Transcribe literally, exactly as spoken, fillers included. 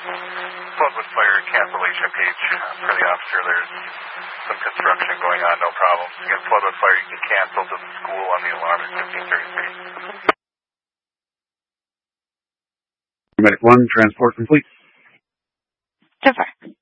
Flood with fire cancellation page for the officer. There's some construction going on, no problem. Again, flood with fire, you can cancel to the school on the alarm at fifteen thirty-three. Medic one, transport complete. So far.